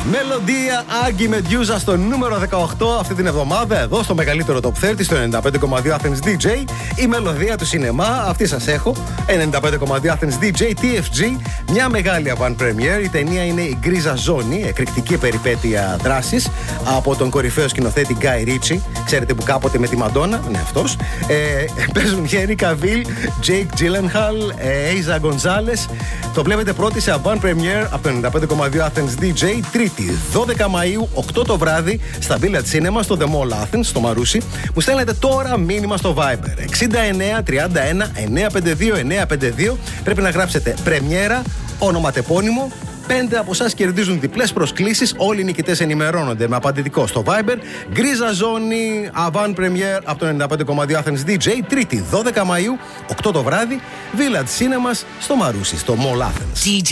Μελωδία Άγκη Μεντιούζα στο νούμερο 18 αυτή την εβδομάδα, εδώ στο μεγαλύτερο Top 30 στο 95,2 Athens DJ. Η μελωδία του σινεμά, αυτή σας έχω. 95,2 Athens DJ, TFG. Μια μεγάλη avant premiere. Η ταινία είναι η Γκρίζα Ζώνη, εκρηκτική περιπέτεια δράσης από τον κορυφαίο σκηνοθέτη Γκάι Ρίτσι. Ξέρετε, που κάποτε με τη Μαντόνα, ναι, αυτός. Παίζουν Χένρι Καβίλ, Τζέικ Τζίλενχαλ, Έιζα Γκοντζάλες. Το βλέπετε πρώτη σε avant premiere από το 95,2 Athens DJ, Τρίτη 12 Μαΐου, 8 το βράδυ, στα Village Cinema στο The Mall Athens, στο Μαρούσι. Μου στέλνετε τώρα μήνυμα στο Viber 69 31 952 952. Πρέπει να γράψετε πρεμιέρα, ονοματεπώνυμο. 5 από εσάς κερδίζουν διπλές προσκλήσεις. Όλοι οι νικητές ενημερώνονται με απαντητικό στο Viber. Γκρίζα Ζώνη, Avant Premiere από το 95,2 Athens DJ, Τρίτη 12 Μαΐου, 8 το βράδυ, Village Cinemas στο Μαρούσι, στο Mall Athens.